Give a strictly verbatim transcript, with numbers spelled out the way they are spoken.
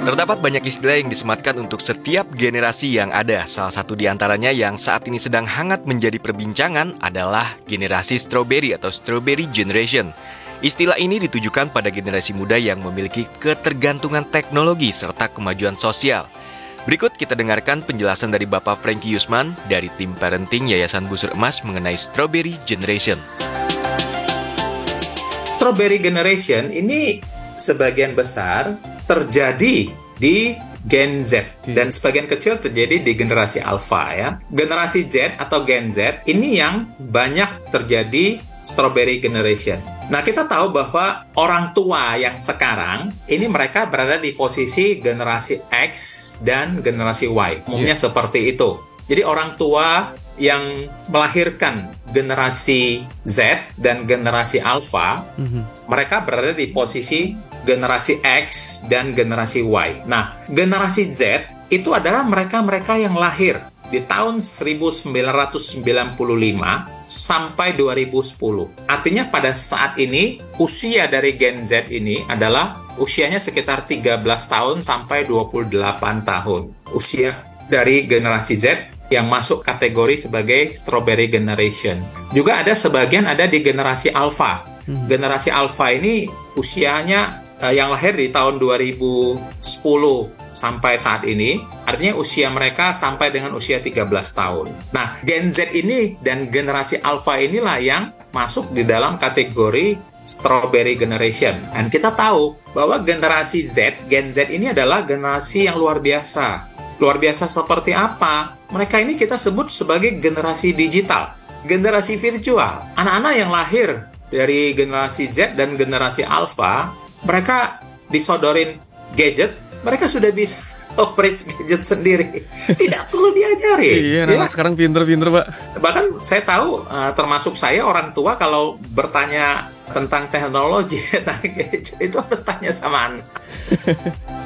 Terdapat banyak istilah yang disematkan untuk setiap generasi yang ada. Salah satu di antaranya yang saat ini sedang hangat menjadi perbincangan adalah generasi strawberry atau strawberry generation. Istilah ini ditujukan pada generasi muda yang memiliki ketergantungan teknologi serta kemajuan sosial. Berikut kita dengarkan penjelasan dari Bapak Frankie Yusman dari tim parenting Yayasan Busur Emas mengenai strawberry generation. Strawberry generation ini sebagian besar terjadi di Gen Z dan sebagian kecil terjadi di generasi Alpha ya. Generasi Z atau Gen Z ini yang banyak terjadi strawberry generation. Nah, kita tahu bahwa orang tua yang sekarang ini mereka berada di posisi generasi X dan generasi Y. Umumnya yeah. seperti itu. Jadi orang tua yang melahirkan generasi Z dan generasi Alpha, mm-hmm. mereka berada di posisi generasi X dan generasi Y. Nah, generasi Z itu adalah mereka-mereka yang lahir di tahun seribu sembilan ratus sembilan puluh lima sampai dua ribu sepuluh. Artinya pada saat ini, usia dari Gen Z ini adalah usianya sekitar tiga belas tahun sampai dua puluh delapan tahun. Usia dari generasi Z yang masuk kategori sebagai strawberry generation. Juga ada sebagian ada di generasi Alpha. Hmm. Generasi Alpha ini usianya uh, yang lahir di tahun dua ribu sepuluh sampai saat ini, artinya usia mereka sampai dengan usia tiga belas tahun. Nah, Gen Z ini dan generasi Alpha inilah yang masuk di dalam kategori strawberry generation. Dan kita tahu bahwa generasi Z, Gen Z ini adalah generasi yang luar biasa. Luar biasa seperti apa? Mereka ini kita sebut sebagai generasi digital, generasi virtual. Anak-anak yang lahir dari generasi Z dan generasi Alpha, mereka disodorin gadget, mereka sudah bisa operate gadget sendiri. Tidak perlu diajari. Iya, anak ya. Sekarang pinter-pinter, Pak. Bahkan saya tahu, uh, termasuk saya orang tua, kalau bertanya tentang teknologi, tentang gadget, itu harus tanya sama anak.